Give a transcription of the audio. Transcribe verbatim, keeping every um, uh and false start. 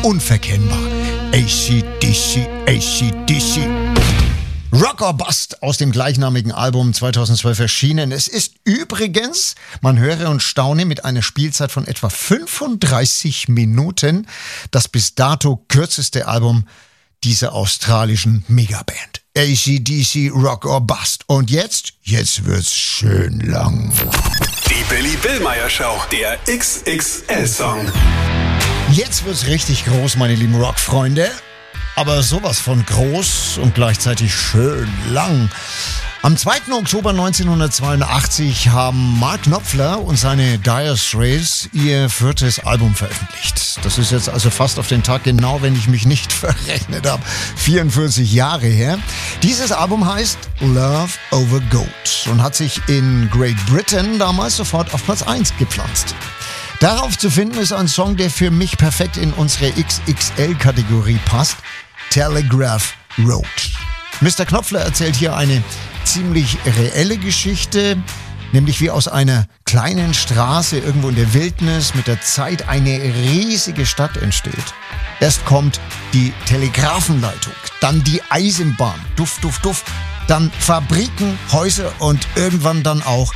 unverkennbar. A C D C, A C D C. Rock or Bust aus dem gleichnamigen Album zweitausendzwölf erschienen. Es ist übrigens, man höre und staune, mit einer Spielzeit von etwa fünfunddreißig Minuten das bis dato kürzeste Album dieser australischen Megaband. A C D C, Rock or Bust. Und jetzt, jetzt wird's schön lang. Die Billy Billmeyer Show, der X X L-Song. Jetzt wird's richtig groß, meine lieben Rockfreunde. Aber sowas von groß und gleichzeitig schön lang. Am zweiten Oktober neunzehnhundertzweiundachtzig haben Mark Knopfler und seine Dire Straits ihr viertes Album veröffentlicht. Das ist jetzt also fast auf den Tag genau, wenn ich mich nicht verrechnet habe, vierundvierzig Jahre her. Dieses Album heißt Love Over Gold und hat sich in Great Britain damals sofort auf Platz eins gepflanzt. Darauf zu finden ist ein Song, der für mich perfekt in unsere X X L-Kategorie passt. Telegraph Road. Mister Knopfler erzählt hier eine ziemlich reelle Geschichte, nämlich wie aus einer kleinen Straße irgendwo in der Wildnis mit der Zeit eine riesige Stadt entsteht. Erst kommt die Telegrafenleitung, dann die Eisenbahn, duft, duft, duft, dann Fabriken, Häuser und irgendwann dann auch